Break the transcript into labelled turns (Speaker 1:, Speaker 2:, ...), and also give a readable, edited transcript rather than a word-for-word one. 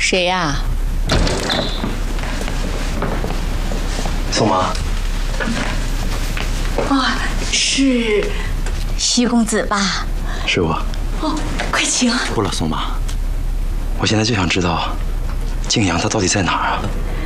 Speaker 1: 谁呀？
Speaker 2: 宋妈。
Speaker 1: 哦，是徐公子吧？
Speaker 2: 是我。
Speaker 1: 哦，快请。
Speaker 2: 不了，宋妈，我现在就想知道静阳他到底在哪儿啊？